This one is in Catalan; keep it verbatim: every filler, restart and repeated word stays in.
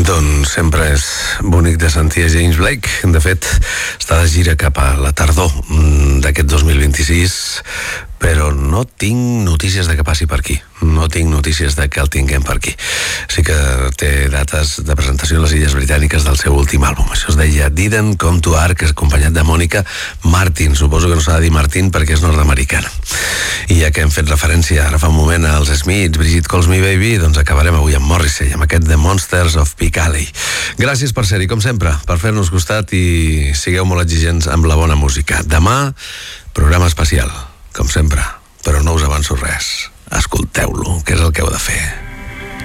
Doncs sempre és bonic de sentir a James Blake. De fet, està de gira cap a la tardor d'aquest dos mil vint-i-sis, però no tinc notícies de que passi per aquí. No tinc notícies de que el tinguem per aquí. Sí que té dates de presentació a les Illes Britàniques del seu últim àlbum. Això es deia Didn't Come to Art, que és acompanyat de Mònica Martin. Suposo que no s'ha de dir Martin perquè és nord-americana. I ja que hem fet referència ara fa un moment als Smiths, Brigitte Calls Me Baby, doncs acabarem avui amb Morrissey, amb aquest The Monsters of Peak Alley. Gràcies per ser-hi, com sempre, per fer-nos costat, i sigueu molt exigents amb la bona música. Demà, programa especial, com sempre, però no us avanço res. Escolteu-lo, que és el que heu de fer.